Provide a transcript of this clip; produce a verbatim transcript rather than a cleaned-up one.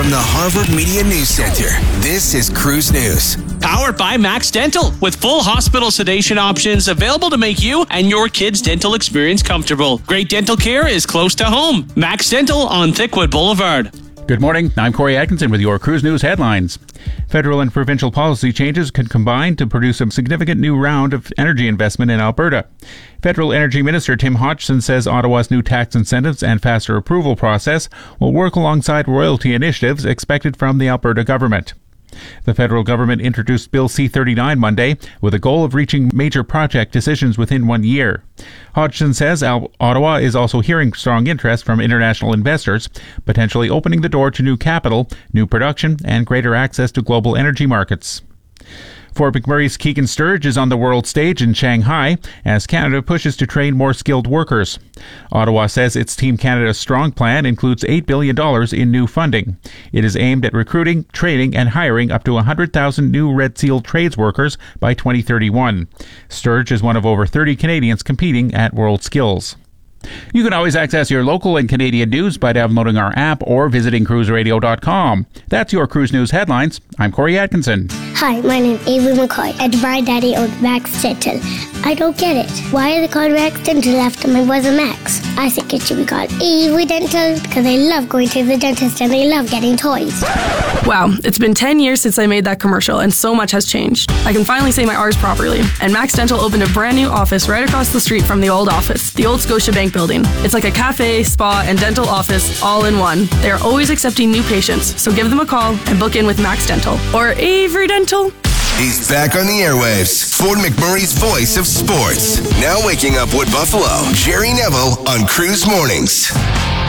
From the Harvard Media News Center, this is Cruise News. Powered by Max Dental, with full hospital sedation options available to make you and your kids' dental experience comfortable. Great dental care is close to home. Max Dental on Thickwood Boulevard. Good morning. I'm Corey Atkinson with your Cruise News headlines. Federal and provincial policy changes could combine to produce a significant new round of energy investment in Alberta. Federal Energy Minister Tim Hodgson says Ottawa's new tax incentives and faster approval process will work alongside royalty initiatives expected from the Alberta government. The federal government introduced Bill C thirty-nine Monday with a goal of reaching major project decisions within one year. Hodgson says Al- Ottawa is also hearing strong interest from international investors, potentially opening the door to new capital, new production, and greater access to global energy markets. Fort McMurray's Keegan Sturge is on the world stage in Shanghai as Canada pushes to train more skilled workers. Ottawa says its Team Canada's Strong plan includes eight billion dollars in new funding. It is aimed at recruiting, training, and hiring up to one hundred thousand new Red Seal trades workers by twenty thirty-one. Sturge is one of over thirty Canadians competing at World Skills. You can always access your local and Canadian news by downloading our app or visiting cruise radio dot com. That's your Cruise News headlines. I'm Corey Atkinson. Hi, my name is Avery McCoy, and my daddy owns Max Dental. I don't get it. Why are they called Max Dental after my brother Max? I think it should be called Avery Dental because they love going to the dentist and they love getting toys. Wow, it's been ten years since I made that commercial and so much has changed. I can finally say my R's properly. And Max Dental opened a brand new office right across the street from the old office, the old Scotiabank building. It's like a cafe, spa, and dental office all in one. They are always accepting new patients, so give them a call and book in with Max Dental or Avery Dental. He's back on the airwaves. Fort McMurray's voice of sports. Now waking up Wood Buffalo, Jerry Neville on Cruise Mornings.